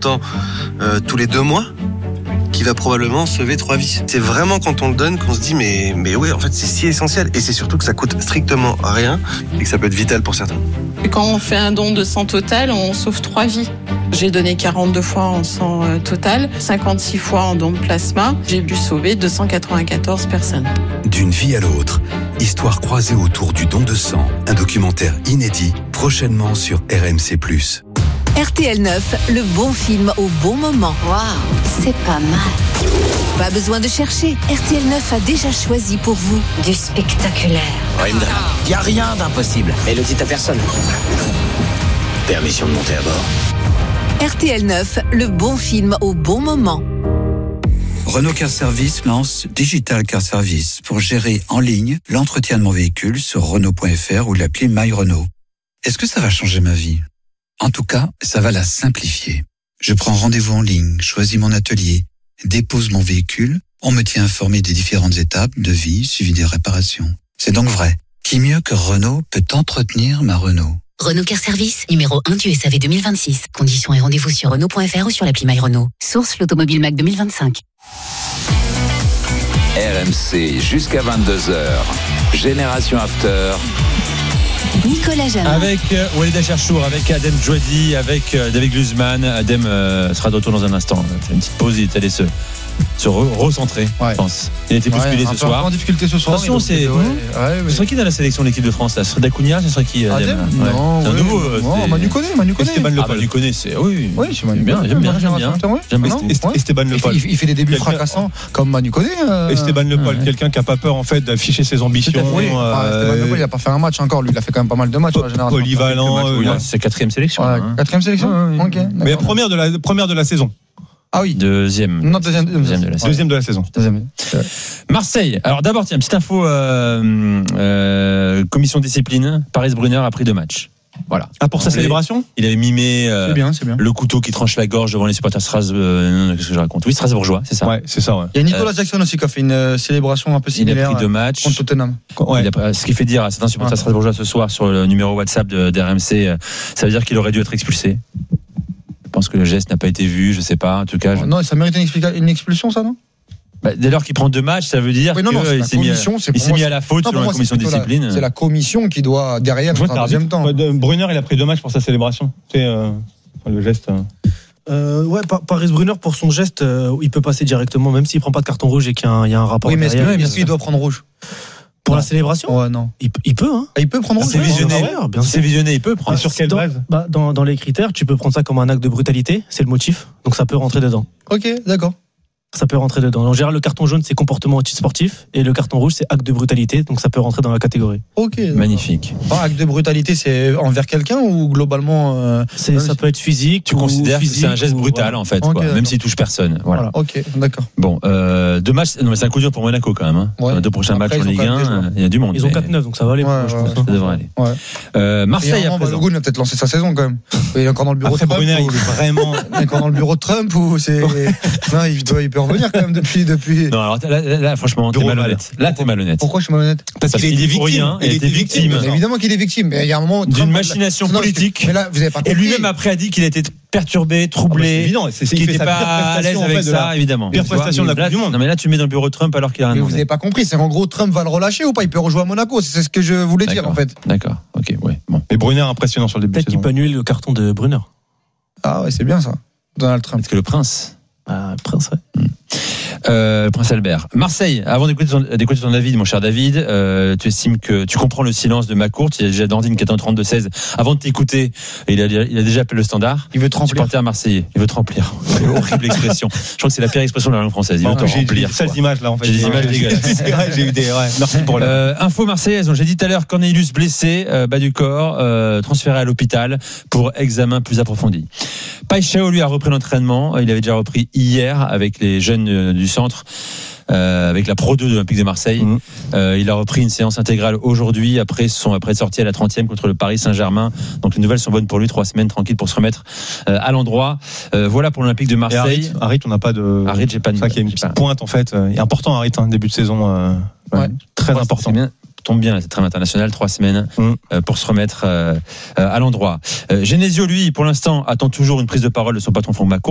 temps tous les 2 mois qui va probablement sauver 3 vies. C'est vraiment quand on le donne qu'on se dit mais ouais, en fait c'est si essentiel, et c'est surtout que ça coûte strictement rien et que ça peut être vital pour certains. Et quand on fait un don de sang total, on sauve 3 vies. J'ai donné 42 fois en sang total, 56 fois en don de plasma. J'ai dû sauver 294 personnes. D'une vie à l'autre, histoire croisée autour du don de sang. Un documentaire inédit, prochainement sur RMC+. RTL 9, le bon film au bon moment. Waouh, c'est pas mal. Pas besoin de chercher, RTL 9 a déjà choisi pour vous Du spectaculaire. Il n'y a rien d'impossible. Et le dit à personne. Permission de monter à bord. RTL 9, le bon film au bon moment. Renault Car Service lance Digital Car Service pour gérer en ligne l'entretien de mon véhicule sur Renault.fr ou l'appli My Renault. Est-ce que ça va changer ma vie ? En tout cas, ça va la simplifier. Je prends rendez-vous en ligne, choisis mon atelier, dépose mon véhicule, on me tient informé des différentes étapes de vie suivi des réparations. C'est donc vrai. Qui mieux que Renault peut entretenir ma Renault ? Renault Car Service, numéro 1 du SAV 2026. Conditions et rendez-vous sur Renault.fr ou sur l'appli My Renault. Source l'Automobile Mac 2025. RMC jusqu'à 22h. Génération After. Nicolas Jamin. Avec Walid Acharchour, avec Adem Djouadi, avec David Guzman. Adem sera de retour dans un instant. Il fait une petite pause, il est allé se recentrer, je pense. Il a été bousculé ce soir. En difficulté ce soir. Attention, ce serait qui dans la sélection de l'équipe de France là? Ce serait D'Acunha, ce serait qui? Adem. Non, c'est un nouveau. Manu Koné. Esteban Le Pol. Manu Koné, c'est oui, c'est Manu. J'aime bien. Esteban Le Pol. Il fait des débuts fracassants comme Manu Koné. Esteban Le Pol, quelqu'un qui a pas peur en fait d'afficher ses ambitions. Esteban Le Pol, il a pas fait un match encore. Lui, il a fait quand même pas mal de matchs. Polyvalent. C'est sa 4e sélection. 4e sélection. Ok. Mais première de la saison. Ah oui. Deuxième de la saison. Marseille. Alors d'abord, tiens, petite info commission discipline. Paris Brunner a pris 2 matchs. Voilà. Ah, pour sa célébration ? Il avait mimé c'est bien. le couteau qui tranche la gorge devant les supporters qu'est-ce que je raconte ? Oui, Strasbourgeois, c'est ça. Ouais, c'est ça. Ouais. Il y a Nicolas Jackson aussi qui a fait une célébration un peu similaire. Il a pris 2 matchs contre Tottenham. Ouais. Ce qui fait dire à certains supporters strasbourgeois ce soir sur le numéro WhatsApp d'RMC, ça veut dire qu'il aurait dû être expulsé. Je pense que le geste n'a pas été vu, je sais pas. En tout cas, non, ça mérite une expulsion, ça, non ? Dès lors qu'il prend 2 matchs, ça veut dire qu'il s'est mis à la faute selon la commission de discipline. C'est la commission qui doit derrière dans un deuxième temps. Brunner, il a pris 2 matchs pour sa célébration. C'est le geste. Paris Brunner, pour son geste, il peut passer directement, même s'il prend pas de carton rouge et qu'il y a un rapport. Oui, mais est-ce qu'il doit prendre rouge pour la célébration? Ouais, non. Il peut, hein. Il peut prendre rouge. C'est visionné, il peut prendre. Sur quelle base? Dans les critères, tu peux prendre ça comme un acte de brutalité, c'est le motif, donc ça peut rentrer dedans. Ok, d'accord. Ça peut rentrer dedans. En général, le carton jaune, c'est comportement antisportif, et le carton rouge, c'est acte de brutalité, donc ça peut rentrer dans la catégorie. Ok. Magnifique. Acte de brutalité, c'est envers quelqu'un ou globalement ça peut être physique. Tu considères que c'est un geste brutal, en fait, okay, même s'il touche personne. Voilà. Ok, d'accord. Bon, 2 matchs. Non, mais c'est un coup dur pour Monaco quand même. Hein. Ouais. 2 prochains matchs en Ligue 1, il y a du monde. Ils ont 4-9, donc ça va aller. Je pense que ça devrait aller. Ouais. Marseille à présent. Balogun a peut-être lancé sa saison quand même. Il est encore dans le bureau de Trump. Brunner, il est vraiment encore dans le bureau de Trump ou c'est. Non, il peut revenir quand même depuis. Non, alors là franchement, t'es malhonnête. Là, t'es malhonnête. Pourquoi je suis malhonnête? Parce qu'il est victime. Il était victime. Évidemment qu'il est victime. Mais il y a un moment d'une machination politique. Mais là, vous avez pas compris. Et lui-même après a dit qu'il était perturbé, troublé, qu'il n'était pas à l'aise avec ça, évidemment. Pire prestation de la Coupe du Monde. Non, mais là, tu mets dans le bureau de Trump alors qu'il a rien. Mais vous n'avez pas compris. C'est en gros, Trump va le relâcher ou pas? Il peut rejouer à Monaco. C'est ce que je voulais dire en fait. D'accord. Ok. Ouais. Bon. Mais Brunner impressionnant sur le début de saison. Peut-être qu'il peut annuler le carton de Brunner. Ah ouais, c'est bien ça. Donald Trump. Peut-être que le prince. Le prince, ouais. Prince Albert. Marseille, avant d'écouter ton avis, mon cher David, tu estimes que tu comprends le silence de Macourt. Il y a déjà Dandine qui est en 32-16. Avant de t'écouter, il a déjà appelé le standard. Il veut te remplir. Supporter marseillais. Il veut te remplir. C'est une horrible expression. Je crois que c'est la pire expression de la langue française. Il veut te remplir. J'ai des images là en fait. J'ai des images dégueulasses. J'ai eu des. Merci pour info marseillaise. Donc j'ai dit tout à l'heure, Cornelius blessé, bas du corps, transféré à l'hôpital pour examen plus approfondi. Paixão lui a repris l'entraînement. Il avait déjà repris hier avec les jeunes du centre. Avec la Pro 2 de l'Olympique de Marseille. Il a repris une séance intégrale aujourd'hui après être sorti à la 30e contre le Paris Saint-Germain. Donc les nouvelles sont bonnes pour lui, 3 semaines tranquille pour se remettre à l'endroit. Voilà pour l'Olympique de Marseille. Harit, on n'a pas de. Harit, j'ai pas de. Ça qui est une petite pointe en fait. Il est important Harit, début de saison. Très important. Tombe bien, c'est très international, 3 semaines pour se remettre à l'endroit. Genesio, lui, pour l'instant, attend toujours une prise de parole de son patron Franck Macourt.